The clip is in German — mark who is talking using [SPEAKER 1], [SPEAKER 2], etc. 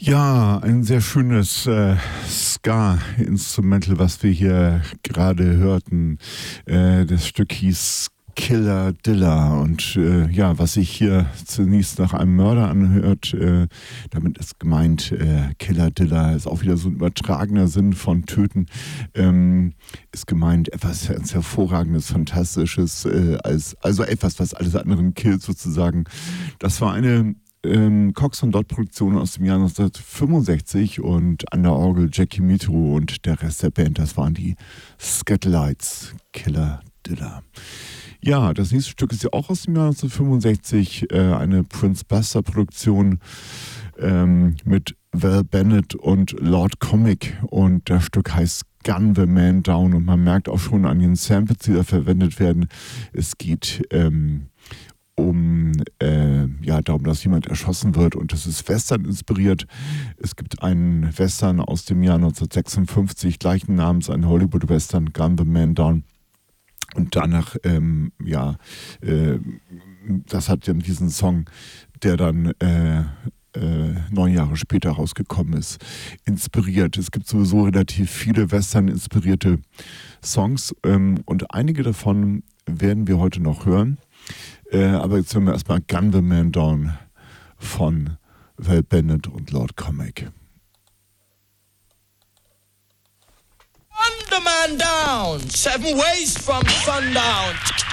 [SPEAKER 1] Ja, ein sehr schönes Ska-Instrumental, was wir hier gerade hörten. Das Stück hieß Killer Dilla und was sich hier zunächst nach einem Mörder anhört, damit ist gemeint, Killer Dilla ist auch wieder so ein übertragener Sinn von töten, ist gemeint etwas ganz Hervorragendes, Fantastisches, also etwas, was alles anderen killt sozusagen. Das war eine Cox und Dot Produktion aus dem Jahr 1965 und an der Orgel Jackie Mittoo und der Rest der Band, das waren die Skatalites, Killer Dilla. Ja, das nächste Stück ist ja auch aus dem Jahr 1965, eine Prince Buster Produktion mit Val Bennett und Lord Comic und das Stück heißt Gun the Man Down und man merkt auch schon an den Samples, die da verwendet werden, es geht darum, dass jemand erschossen wird und das ist Western inspiriert. Es gibt einen Western aus dem Jahr 1956, gleichen Namens, einen Hollywood-Western, Gun the Man Down. Und danach, das hat dann diesen Song, der dann 9 Jahre später rausgekommen ist, inspiriert. Es gibt sowieso relativ viele Western-inspirierte Songs und einige davon werden wir heute noch hören. Aber jetzt hören wir erstmal Gun the Man Down von Val Bennett und Lord Comic.
[SPEAKER 2] Gun the man down, 7 ways from sundown.